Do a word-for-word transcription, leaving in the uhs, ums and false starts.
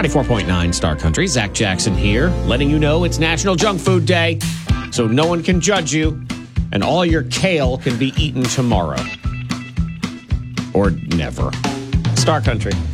ninety-four point nine Star Country. Zach Jackson here, letting you know it's National Junk Food Day, so no one can judge you, and all your kale can be eaten tomorrow. Or never. Star Country.